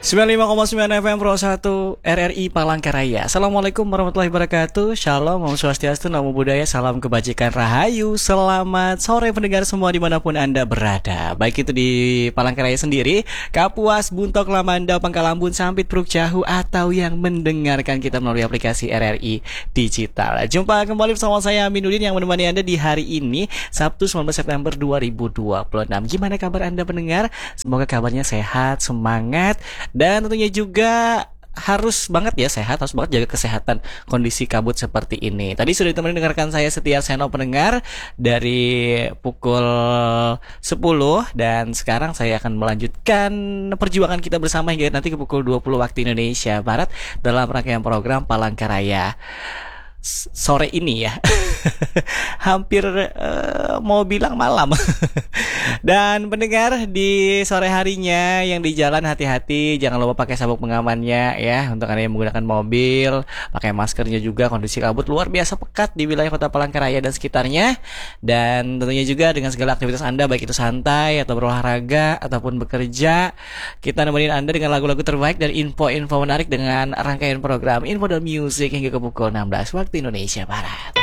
95,9 FM Pro 1 RRI Palangkaraya. Assalamualaikum warahmatullahi wabarakatuh. Shalom, Om Swastiastu, Namo Buddhaya, salam kebajikan rahayu. Selamat sore pendengar semua dimanapun Anda berada. Baik itu di Palangkaraya sendiri, Kapuas, Buntok, Lamandau, Pangkalambun, Sampit, Pruk, Jahu, atau yang mendengarkan kita melalui aplikasi RRI Digital. Jumpa kembali bersama saya Aminuddin yang menemani Anda di hari ini, Sabtu 19 September 2026. Gimana kabar Anda pendengar? Semoga kabarnya sehat, semangat, dan tentunya juga harus banget ya sehat, harus banget jaga kesehatan kondisi kabut seperti ini. Tadi sudah ditemani dengarkan saya Setia Seno pendengar dari pukul 10, dan sekarang saya akan melanjutkan perjuangan kita bersama hingga nanti ke pukul 20 waktu Indonesia Barat dalam rangkaian program Palangkaraya sore ini ya. Hampir mau bilang malam. Dan pendengar, di sore harinya yang di jalan hati-hati, jangan lupa pakai sabuk pengamannya ya. Untuk Anda yang menggunakan mobil, pakai maskernya juga. Kondisi kabut luar biasa pekat di wilayah Kota Palangkaraya dan sekitarnya. Dan tentunya juga dengan segala aktivitas Anda, baik itu santai atau berolahraga ataupun bekerja, kita nemenin Anda dengan lagu-lagu terbaik dan info-info menarik dengan rangkaian program Info dan Music hingga ke pukul 16 waktu Indonesia Barat.